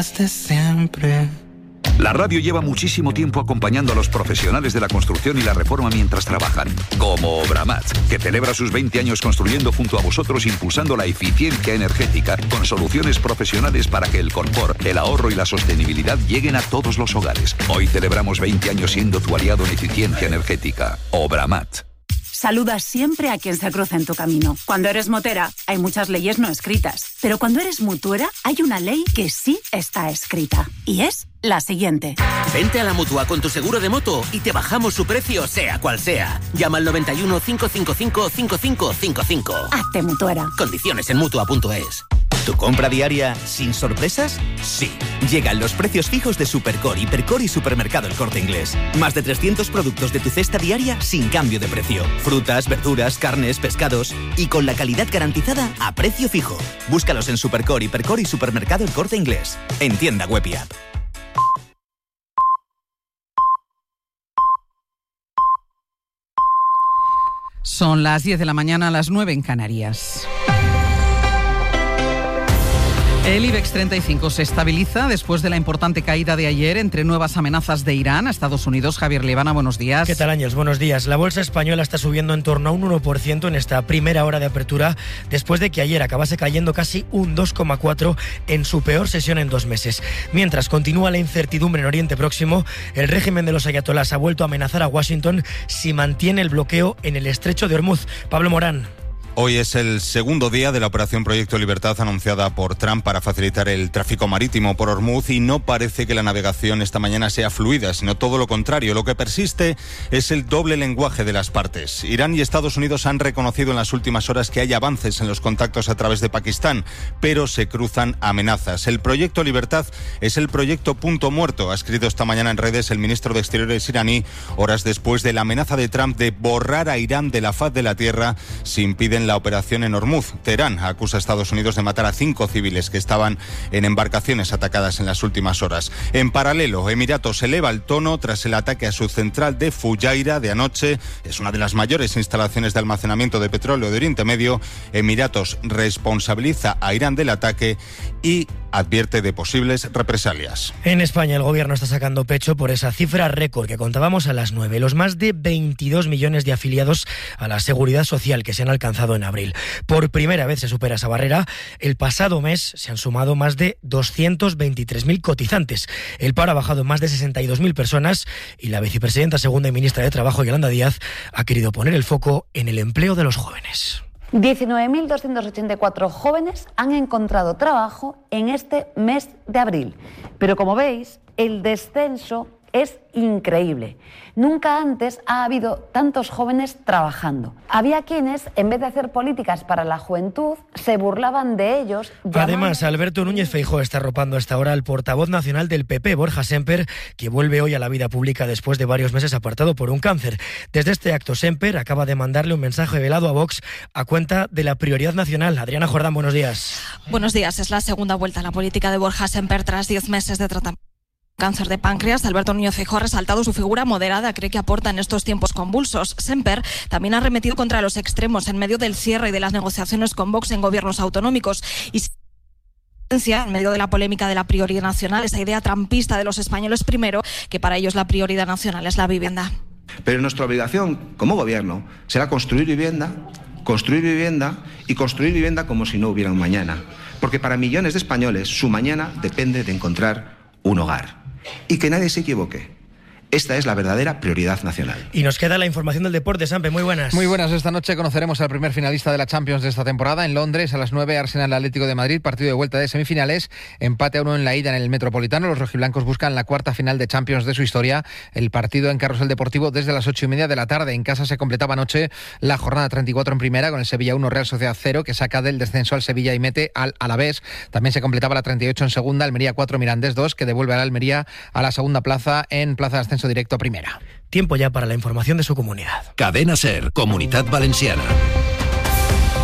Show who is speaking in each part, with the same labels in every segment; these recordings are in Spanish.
Speaker 1: de siempre.
Speaker 2: La radio lleva muchísimo tiempo acompañando a los profesionales de la construcción y la reforma mientras trabajan, como Obramat, que celebra sus 20 años construyendo junto a vosotros, impulsando la eficiencia energética con soluciones profesionales para que el confort, el ahorro y la sostenibilidad lleguen a todos los hogares. Hoy celebramos 20 años siendo tu aliado en eficiencia energética. Obramat.
Speaker 3: Saluda siempre a quien se cruza en tu camino. Cuando eres motera, hay muchas leyes no escritas. Pero cuando eres mutuera, hay una ley que sí está escrita. Y es la siguiente.
Speaker 4: Vente a la Mutua con tu seguro de moto y te bajamos su precio, sea cual sea. Llama al 91 555 5555.
Speaker 3: Hazte mutuera.
Speaker 4: Condiciones en Mutua.es.
Speaker 5: ¿Tu compra diaria sin sorpresas? Sí. Llegan los precios fijos de Supercore, Hipercore y Supermercado El Corte Inglés. Más de 300 productos de tu cesta diaria sin cambio de precio. Frutas, verduras, carnes, pescados. Y con la calidad garantizada a precio fijo. Búscalos en Supercore, Hipercore y Supermercado El Corte Inglés. En tienda web y app.
Speaker 6: Son las 10 de la mañana, las 9 en Canarias. El IBEX 35 se estabiliza después de la importante caída de ayer entre nuevas amenazas de Irán a Estados Unidos. Javier Libana, buenos días.
Speaker 7: ¿Qué tal, Ángels? Buenos días. La bolsa española está subiendo en torno a un 1% en esta primera hora de apertura, después de que ayer acabase cayendo casi un 2,4% en su peor sesión en 2 meses. Mientras continúa la incertidumbre en Oriente Próximo, el régimen de los ayatolás ha vuelto a amenazar a Washington si mantiene el bloqueo en el estrecho de Hormuz. Pablo Morán.
Speaker 8: Hoy es el segundo día de la operación Proyecto Libertad anunciada por Trump para facilitar el tráfico marítimo por Hormuz, y no parece que la navegación esta mañana sea fluida, sino todo lo contrario. Lo que persiste es el doble lenguaje de las partes. Irán y Estados Unidos han reconocido en las últimas horas que hay avances en los contactos a través de Pakistán, pero se cruzan amenazas. El Proyecto Libertad es el proyecto punto muerto, ha escrito esta mañana en redes el ministro de Exteriores iraní, horas después de la amenaza de Trump de borrar a Irán de la faz de la tierra si impiden la operación en Hormuz. Teherán acusa a Estados Unidos de matar a 5 civiles que estaban en embarcaciones atacadas en las últimas horas. En paralelo, Emiratos eleva el tono tras el ataque a su central de Fujairah de anoche. Es una de las mayores instalaciones de almacenamiento de petróleo de Oriente Medio. Emiratos responsabiliza a Irán del ataque y advierte de posibles represalias.
Speaker 7: En España el gobierno está sacando pecho por esa cifra récord que contábamos a las 9, los más de 22 millones de afiliados a la Seguridad Social que se han alcanzado en abril. Por primera vez se supera esa barrera. El pasado mes se han sumado más de 223.000 cotizantes. El paro ha bajado en más de 62.000 personas y la vicepresidenta segunda y ministra de Trabajo, Yolanda Díaz, ha querido poner el foco en el empleo de los jóvenes.
Speaker 9: 19.284 jóvenes han encontrado trabajo en este mes de abril. Pero como veis, el descenso es increíble. Nunca antes ha habido tantos jóvenes trabajando. Había quienes, en vez de hacer políticas para la juventud, se burlaban de ellos.
Speaker 7: Además, Alberto Núñez Feijóo está arropando hasta ahora al portavoz nacional del PP, Borja Sémper, que vuelve hoy a la vida pública después de varios meses apartado por un cáncer. Desde este acto, Sémper acaba de mandarle un mensaje velado a Vox a cuenta de la prioridad nacional. Adriana Jordán, buenos días.
Speaker 10: Buenos días. Es la segunda vuelta a la política de Borja Sémper tras 10 meses de tratamiento. Cáncer de páncreas. Alberto Núñez Feijóo ha resaltado su figura moderada, cree que aporta en estos tiempos convulsos. Sémper también ha arremetido contra los extremos en medio del cierre y de las negociaciones con Vox en gobiernos autonómicos y en medio de la polémica de la prioridad nacional, esa idea trampista de los españoles primero, que para ellos la prioridad nacional es la vivienda.
Speaker 11: Pero nuestra obligación como gobierno será construir vivienda y construir vivienda como si no hubiera un mañana. Porque para millones de españoles su mañana depende de encontrar un hogar. Y que nadie se equivoque. Esta es la verdadera prioridad nacional.
Speaker 7: Y nos queda la información del deporte, Sampe. Muy buenas.
Speaker 12: Muy buenas. Esta noche conoceremos al primer finalista de la Champions de esta temporada en Londres. A las 9, Arsenal Atlético de Madrid, partido de vuelta de semifinales. Empate a 1 en la ida en el Metropolitano. Los rojiblancos buscan la cuarta final de Champions de su historia. El partido en Carrusel Deportivo desde las 8:30 de la tarde. En casa se completaba anoche la jornada 34 en primera con el Sevilla 1, Real Sociedad 0, que saca del descenso al Sevilla y mete al Alavés. También se completaba la 38 en segunda, Almería 4, Mirandés 2, que devuelve a la Almería a la segunda plaza en plaza de ascenso directo primera.
Speaker 7: Tiempo ya para la información de su comunidad.
Speaker 13: Cadena SER, Comunitat Valenciana.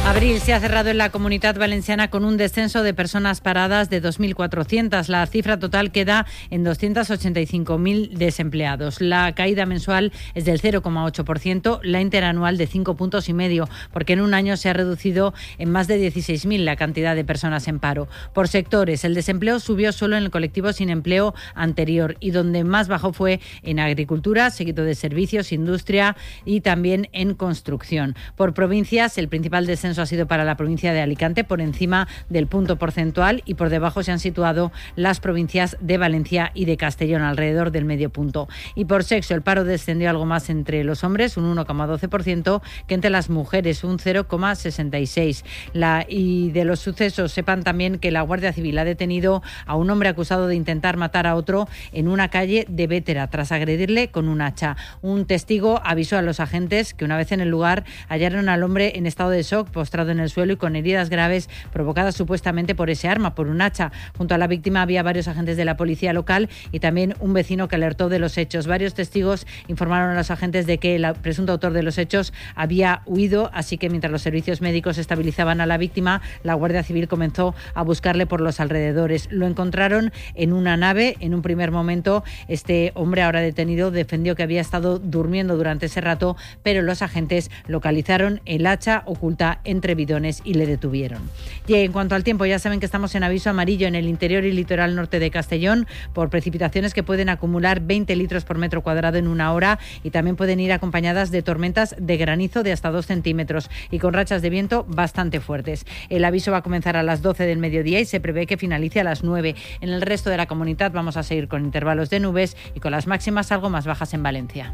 Speaker 1: Abril se ha cerrado en la Comunitat Valenciana con un descenso de personas paradas de 2.400. La cifra total queda en 285.000 desempleados. La caída mensual es del 0,8%, la interanual de 5,5 puntos, porque en un año se ha reducido en más de 16.000 la cantidad de personas en paro. Por sectores, el desempleo subió solo en el colectivo sin empleo anterior y donde más bajó fue en agricultura, seguido de servicios, industria y también en construcción. Por provincias, el principal descenso ha sido para la provincia de Alicante, por encima del punto porcentual, y por debajo se han situado las provincias de Valencia y de Castellón, alrededor del medio punto. Y por sexo, el paro descendió algo más entre los hombres, un 1,12%, que entre las mujeres, un 0,66%. Y de los sucesos, sepan también que la Guardia Civil ha detenido a un hombre acusado de intentar matar a otro en una calle de Bétera, tras agredirle con un hacha. Un testigo avisó a los agentes que una vez en el lugar hallaron al hombre en estado de shock, postrado en el suelo y con heridas graves provocadas supuestamente por ese arma, por un hacha. Junto a la víctima había varios agentes de la policía local y también un vecino que alertó de los hechos. Varios testigos informaron a los agentes de que el presunto autor de los hechos había huido, así que mientras los servicios médicos estabilizaban a la víctima, la Guardia Civil comenzó a buscarle por los alrededores. Lo encontraron en una nave. En un primer momento, este hombre ahora detenido defendió que había estado durmiendo durante ese rato, pero los agentes localizaron el hacha oculta entre bidones y le detuvieron. Y en cuanto al tiempo, ya saben que estamos en aviso amarillo en el interior y litoral norte de Castellón por precipitaciones que pueden acumular 20 litros por metro cuadrado en una hora y también pueden ir acompañadas de tormentas de granizo de hasta 2 centímetros y con rachas de viento bastante fuertes. El aviso va a comenzar a las 12 del mediodía y se prevé que finalice a las 9. En el resto de la comunidad vamos a seguir con intervalos de nubes y con las máximas algo más bajas en Valencia.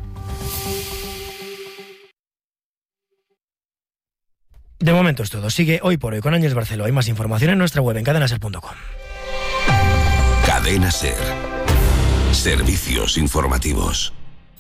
Speaker 7: De momento es todo. Sigue Hoy por Hoy con Ángeles Barceló. Hay más información en nuestra web en cadenaser.com.
Speaker 13: Cadena Ser. Servicios informativos.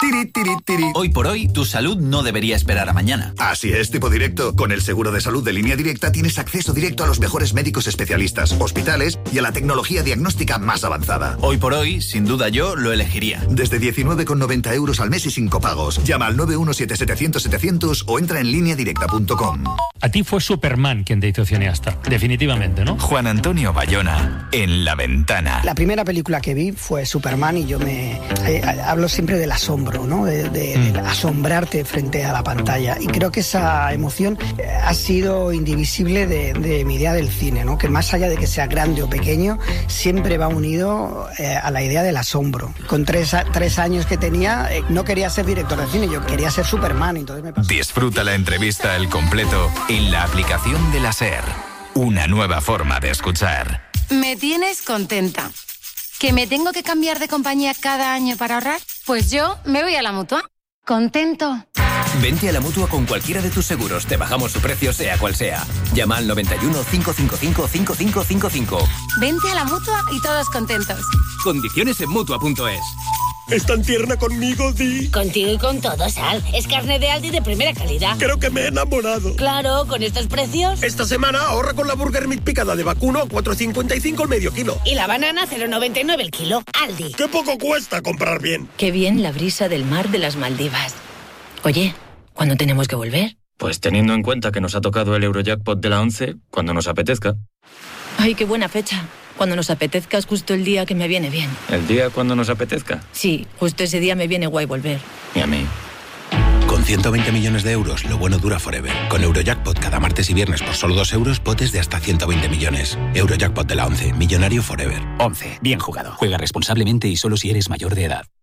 Speaker 14: Hoy por hoy, tu salud no debería esperar a mañana.
Speaker 15: Así es, tipo directo. Con el seguro de salud de Línea Directa tienes acceso directo a los mejores médicos especialistas, hospitales y a la tecnología diagnóstica más avanzada.
Speaker 14: Hoy por hoy, sin duda yo lo elegiría.
Speaker 15: Desde 19,90 euros al mes y sin copagos. Llama al 917-700-700 o entra en lineadirecta.com.
Speaker 16: A ti fue Superman quien te hizo cineasta, definitivamente, ¿no?
Speaker 17: Juan Antonio Bayona, en La Ventana.
Speaker 18: La primera película que vi fue Superman y yo hablo siempre del asombro, ¿no? De asombrarte frente a la pantalla. Y creo que esa emoción ha sido indivisible de mi idea del cine, ¿no? Que más allá de que sea grande o pequeño, siempre va unido a la idea del asombro. Con tres años que tenía, no quería ser director de cine, yo quería ser Superman. Entonces me pasó.
Speaker 17: Disfruta la entrevista al completo en la aplicación de la SER. Una nueva forma de escuchar.
Speaker 19: Me tienes contenta. ¿Que me tengo que cambiar de compañía cada año para ahorrar? Pues yo me voy a la Mutua. ¿Contento?
Speaker 4: Vente a la Mutua con cualquiera de tus seguros. Te bajamos su precio, sea cual sea. Llama al 91 555 5555.
Speaker 19: Vente a la Mutua y todos contentos.
Speaker 4: Condiciones en Mutua.es.
Speaker 20: ¿Es tan tierna conmigo, Di?
Speaker 21: Contigo y con todo, Sal. Es carne de Aldi de primera calidad.
Speaker 20: Creo que me he enamorado.
Speaker 21: Claro, con estos precios.
Speaker 20: Esta semana ahorra con la Burger Meat picada de vacuno a 4,55 el medio kilo.
Speaker 21: Y la banana 0,99 el kilo. Aldi.
Speaker 20: ¡Qué poco cuesta comprar bien!
Speaker 22: Qué bien la brisa del mar de las Maldivas. Oye, ¿cuándo tenemos que volver?
Speaker 23: Pues teniendo en cuenta que nos ha tocado el Eurojackpot de la 11, cuando nos apetezca.
Speaker 22: Ay, qué buena fecha. Cuando nos apetezca es justo el día que me viene bien.
Speaker 23: ¿El día cuando nos apetezca?
Speaker 22: Sí, justo ese día me viene guay volver.
Speaker 23: Y a mí.
Speaker 24: Con 120 millones de euros, lo bueno dura forever. Con Eurojackpot cada martes y viernes por solo 2 euros, potes de hasta 120 millones. Eurojackpot de la 11, millonario forever.
Speaker 25: 11, bien jugado. Juega responsablemente y solo si eres mayor de edad.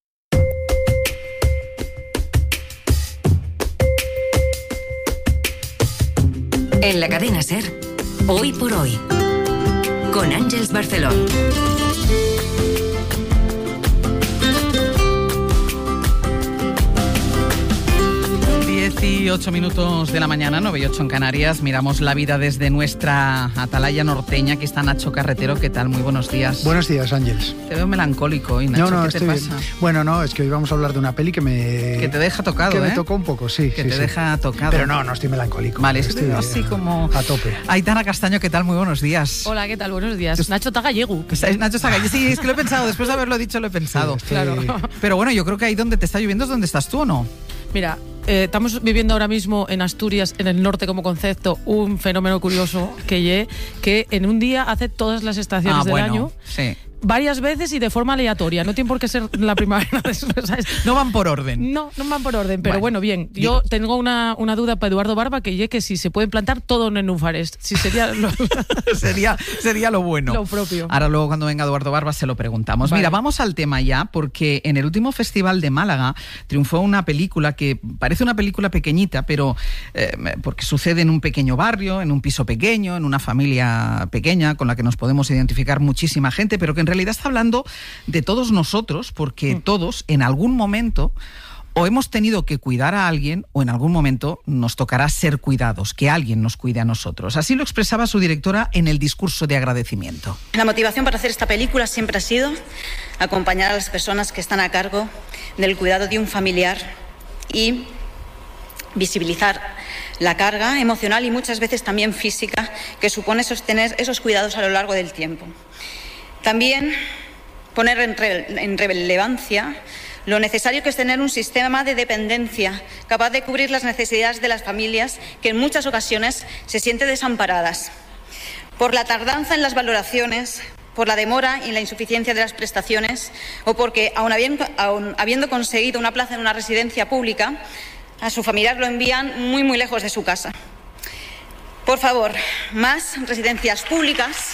Speaker 26: En la cadena SER, Hoy por Hoy, con Ángeles Barceló.
Speaker 6: 18 minutos de la mañana, 9 y 8 en Canarias. Miramos la vida desde nuestra atalaya norteña. Aquí está Nacho Carretero. ¿Qué tal? Muy buenos días.
Speaker 27: Buenos días, Ángeles.
Speaker 6: Te veo melancólico hoy, Nacho.
Speaker 27: No,
Speaker 6: ¿qué te pasa?
Speaker 27: Bien. Bueno, no, es que hoy vamos a hablar de una peli que te
Speaker 6: deja tocado,
Speaker 27: que me tocó un poco, sí.
Speaker 6: Que te deja tocado.
Speaker 27: Pero no estoy melancólico.
Speaker 6: Vale, estoy así como...
Speaker 27: a tope.
Speaker 6: Aitana Castaño, ¿qué tal? Muy buenos días.
Speaker 28: Hola, ¿qué tal? Buenos días. Nacho está gallego.
Speaker 6: Nacho está gallego. Sí, es que lo he pensado. Después de haberlo dicho, lo he pensado.
Speaker 28: Sí, claro.
Speaker 6: Pero bueno, yo creo que ahí donde te está lloviendo es donde estás tú, ¿o no?
Speaker 28: Mira, estamos viviendo ahora mismo en Asturias, en el norte como concepto, un fenómeno curioso que en un día hace todas las estaciones del año.
Speaker 6: Sí.
Speaker 28: Varias veces y de forma aleatoria. No tiene por qué ser la primavera. ¿Sabes?
Speaker 6: No van por orden.
Speaker 28: No van por orden. Pero bueno, bien. Yo tengo una duda para Eduardo Barba, que si se puede plantar todo en nenúfares. Si sería
Speaker 6: sería lo bueno.
Speaker 28: Lo propio.
Speaker 6: Ahora luego cuando venga Eduardo Barba se lo preguntamos. Vale. Mira, vamos al tema ya, porque en el último festival de Málaga triunfó una película que parece una película pequeñita, pero porque sucede en un pequeño barrio, en un piso pequeño, en una familia pequeña con la que nos podemos identificar muchísima gente, pero que en realidad está hablando de todos nosotros, porque todos en algún momento o hemos tenido que cuidar a alguien o en algún momento nos tocará ser cuidados, que alguien nos cuide a nosotros. Así lo expresaba su directora en el discurso de agradecimiento.
Speaker 2: La motivación para hacer esta película siempre ha sido acompañar a las personas que están a cargo del cuidado de un familiar y visibilizar la carga emocional y muchas veces también física que supone sostener esos cuidados a lo largo del tiempo. También poner en relevancia lo necesario que es tener un sistema de dependencia capaz de cubrir las necesidades de las familias que en muchas ocasiones se sienten desamparadas por la tardanza en las valoraciones, por la demora y la insuficiencia de las prestaciones o porque, aun habiendo conseguido una plaza en una residencia pública, a su familiar lo envían muy, muy lejos de su casa. Por favor, más residencias públicas.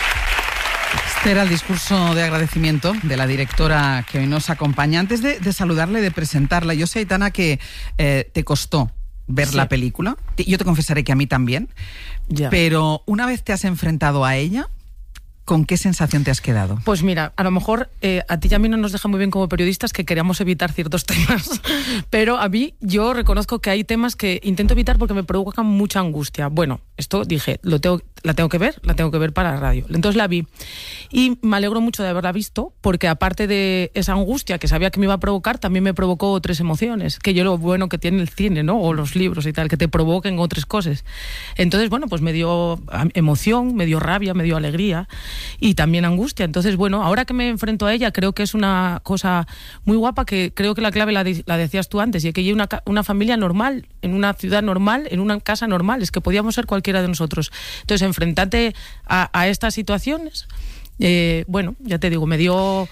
Speaker 6: Este era el discurso de agradecimiento de la directora que hoy nos acompaña. Antes de saludarle, de presentarla, yo sé, Aitana, que te costó ver la película. Yo te confesaré que a mí también. Ya. Pero una vez te has enfrentado a ella, ¿con qué sensación te has quedado?
Speaker 28: Pues mira, a lo mejor a ti y a mí no nos deja muy bien como periodistas que queramos evitar ciertos temas, pero a mí yo reconozco que hay temas que intento evitar porque me provocan mucha angustia. Bueno, esto dije, la tengo que ver para la radio. Entonces la vi y me alegro mucho de haberla visto porque aparte de esa angustia que sabía que me iba a provocar, también me provocó otras emociones, que yo lo bueno que tiene el cine, ¿no? O los libros y tal, que te provoquen otras cosas. Entonces, bueno, pues me dio emoción, me dio rabia, me dio alegría y también angustia. Entonces, bueno, ahora que me enfrento a ella, creo que es una cosa muy guapa, que creo que la clave la decías tú antes, y que hay una familia normal, en una ciudad normal, en una casa normal, es que podíamos ser cualquiera de nosotros. Entonces, enfrentarte a estas situaciones, bueno, ya te digo, me dio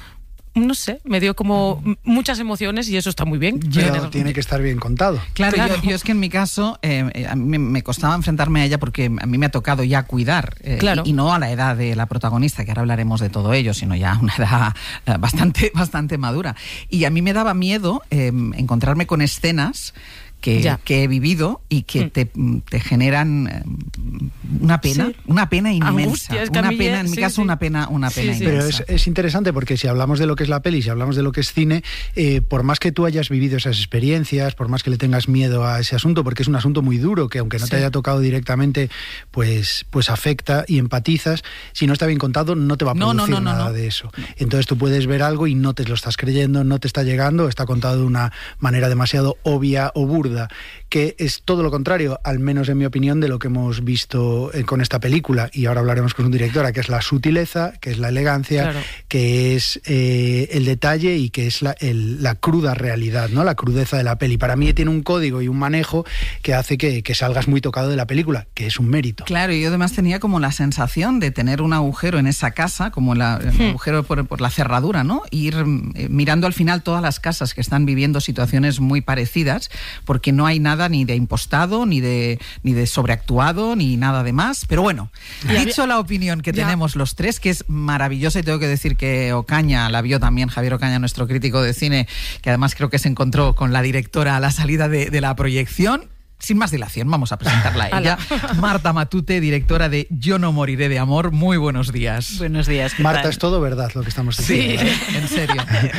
Speaker 28: como muchas emociones y eso está muy bien.
Speaker 27: Pero tiene que estar bien contado.
Speaker 6: Claro. Yo es que en mi caso a mí me costaba enfrentarme a ella porque a mí me ha tocado ya cuidar y no a la edad de la protagonista, que ahora hablaremos de todo ello, sino ya a una edad bastante madura. Y a mí me daba miedo encontrarme con escenas que he vivido y que te generan una pena inmensa.
Speaker 28: Angustia,
Speaker 6: una pena, en mi caso, una pena inmensa.
Speaker 27: Pero es interesante porque si hablamos de lo que es la peli, si hablamos de lo que es cine, por más que tú hayas vivido esas experiencias, por más que le tengas miedo a ese asunto, porque es un asunto muy duro, que aunque no te haya tocado directamente, pues afecta y empatizas, si no está bien contado, no te va a producir nada de eso. Entonces tú puedes ver algo y no te lo estás creyendo, no te está llegando, está contado de una manera demasiado obvia o burda, que es todo lo contrario, al menos en mi opinión, de lo que hemos visto con esta película. Y ahora hablaremos con su directora, que es la sutileza, que es la elegancia, que es el detalle y que es la cruda realidad, ¿no? La crudeza de la peli. Para mí tiene un código y un manejo que hace que salgas muy tocado de la película, que es un mérito.
Speaker 6: Claro, y yo además tenía como la sensación de tener un agujero en esa casa, como un agujero por la cerradura, ¿no? Ir mirando al final todas las casas que están viviendo situaciones muy parecidas, porque no hay nada ni de impostado, ni de sobreactuado, ni nada de más. Pero bueno, dicho la opinión que tenemos los tres, que es maravillosa, y tengo que decir que Ocaña la vio también, Javier Ocaña, nuestro crítico de cine, que además creo que se encontró con la directora a la salida de la proyección. Sin más dilación, vamos a presentarla a ella. Marta Matute, directora de Yo no moriré de amor. Muy buenos días.
Speaker 22: Buenos días.
Speaker 27: Marta, es todo verdad lo que estamos diciendo.
Speaker 6: Sí, en serio.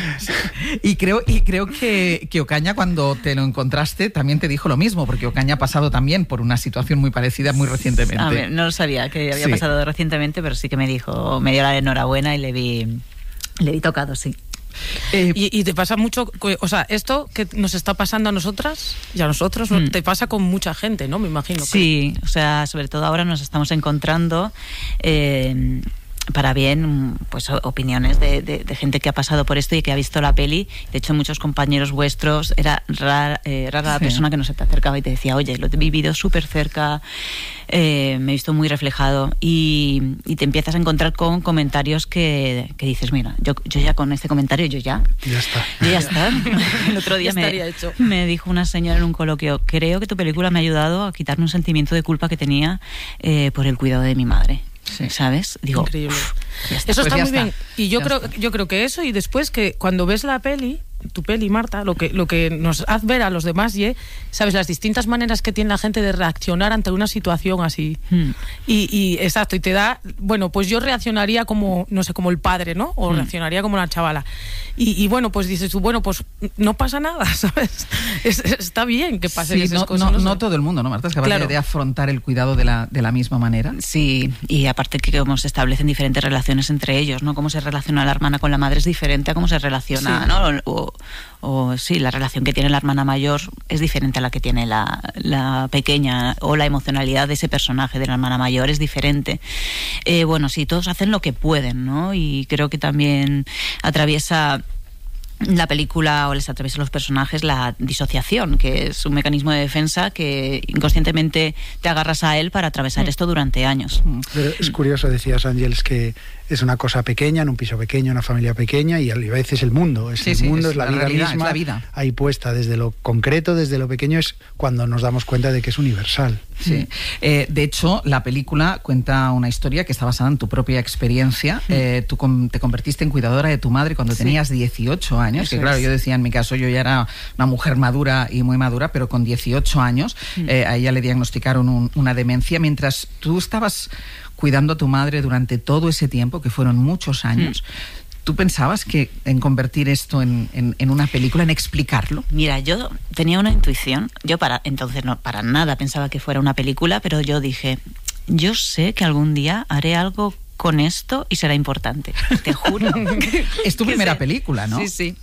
Speaker 6: Y creo que Ocaña, cuando te lo encontraste, también te dijo lo mismo, porque Ocaña ha pasado también por una situación muy parecida muy recientemente.
Speaker 22: A ver, no lo sabía que había pasado recientemente, pero sí que me dio la enhorabuena y le vi tocado, sí.
Speaker 28: Y te pasa mucho, o sea, esto que nos está pasando a nosotras y a nosotros, te pasa con mucha gente, ¿no? Me imagino.
Speaker 22: Sí, o sea, sobre todo ahora nos estamos encontrando para bien, pues opiniones de gente que ha pasado por esto y que ha visto la peli. De hecho, muchos compañeros vuestros, era rara la persona que no se te acercaba y te decía, oye, lo he vivido súper cerca, me he visto muy reflejado, y te empiezas a encontrar con comentarios que dices, mira, yo ya con este comentario, ya está. El otro día me dijo una señora en un coloquio, creo que tu película me ha ayudado a quitarme un sentimiento de culpa que tenía por el cuidado de mi madre. Sí. ¿Sabes? Digo,
Speaker 28: increíble. Eso está muy bien. Y yo creo que eso, y después que cuando ves la peli, tu peli, Marta, lo que nos hace ver a los demás, sabes, las distintas maneras que tiene la gente de reaccionar ante una situación así. Y exacto, y te da, bueno, pues yo reaccionaría como, no sé, como el padre, ¿no? O reaccionaría como la chavala. Y bueno, pues dices tú, bueno, pues no pasa nada, ¿sabes? Está bien que pasen esas cosas.
Speaker 6: No todo el mundo, ¿no, Marta? Es capaz de afrontar el cuidado de la misma manera.
Speaker 22: Sí, y aparte que cómo se establecen diferentes relaciones entre ellos, ¿no? Cómo se relaciona la hermana con la madre es diferente a cómo se relaciona, ¿no? O sí, la relación que tiene la hermana mayor es diferente a la que tiene la pequeña, o la emocionalidad de ese personaje de la hermana mayor es diferente. Bueno, sí, todos hacen lo que pueden, ¿no? Y creo que también atraviesa la película, o les atraviesa a los personajes, la disociación, que es un mecanismo de defensa que inconscientemente te agarras a él para atravesar esto durante años.
Speaker 27: Pero es curioso, decías, Ángeles, que es una cosa pequeña, en un piso pequeño, una familia pequeña, y a veces el mundo, es la vida misma, es la vida ahí puesta, desde lo concreto, desde lo pequeño, es cuando nos damos cuenta de que es universal.
Speaker 6: Sí. De hecho, la película cuenta una historia que está basada en tu propia experiencia. Tú te convertiste en cuidadora de tu madre cuando tenías 18 años, que claro, yo decía, en mi caso yo ya era una mujer madura y muy madura, pero con 18 años a ella le diagnosticaron una demencia. Mientras tú estabas cuidando a tu madre durante todo ese tiempo, que fueron muchos años, ¿tú pensabas que en convertir esto en una película, en explicarlo?
Speaker 22: Mira, yo tenía una intuición. Yo entonces no para nada pensaba que fuera una película, pero yo dije, yo sé que algún día haré algo con esto y será importante. Te juro.
Speaker 6: Es tu primera película, ¿no?
Speaker 22: Sí.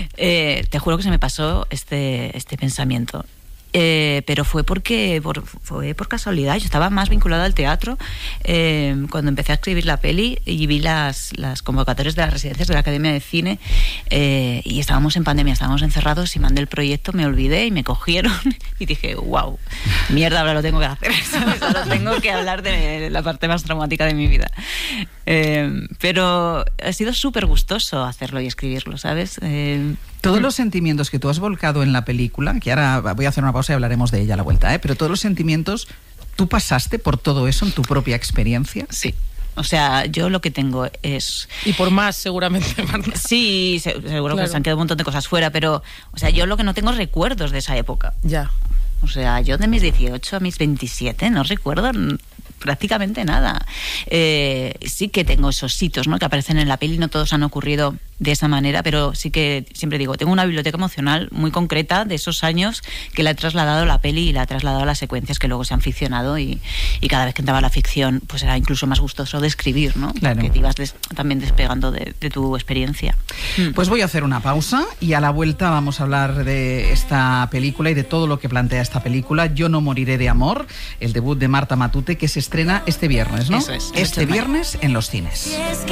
Speaker 22: Te juro que se me pasó este pensamiento. Pero fue por casualidad. Yo estaba más vinculada al teatro cuando empecé a escribir la peli y vi las convocatorias de las residencias de la Academia de Cine, y estábamos en pandemia, estábamos encerrados, y mandé el proyecto, me olvidé y me cogieron y dije, wow, mierda, ahora lo tengo que hacer, ¿sabes? Ahora tengo que hablar de la parte más traumática de mi vida. Pero ha sido súper gustoso hacerlo y escribirlo, ¿sabes?
Speaker 6: Todos los sentimientos que tú has volcado en la película, que ahora voy a hacer una pausa y hablaremos de ella a la vuelta, pero todos los sentimientos, ¿tú pasaste por todo eso en tu propia experiencia?
Speaker 22: Sí. O sea, yo lo que tengo es...
Speaker 28: Y por más, seguramente, Marta.
Speaker 22: Sí, seguro que se han quedado un montón de cosas fuera, pero, o sea, yo lo que no tengo es recuerdos de esa época.
Speaker 28: Ya.
Speaker 22: O sea, yo de mis 18 a mis 27 no recuerdo prácticamente nada. Sí que tengo esos hitos, ¿no?, que aparecen en la peli, no todos han ocurrido de esa manera, pero sí que siempre digo, tengo una biblioteca emocional muy concreta de esos años que la he trasladado a la peli y la he trasladado a las secuencias que luego se han ficcionado, y cada vez que entraba la ficción pues era incluso más gustoso de escribir, ¿no? Claro. Porque te ibas también despegando de tu experiencia.
Speaker 6: Pues voy a hacer una pausa y a la vuelta vamos a hablar de esta película y de todo lo que plantea esta película, Yo no moriré de amor, el debut de Marta Matute, que se estrena este viernes, ¿no?
Speaker 22: Eso es.
Speaker 6: Este viernes en los cines.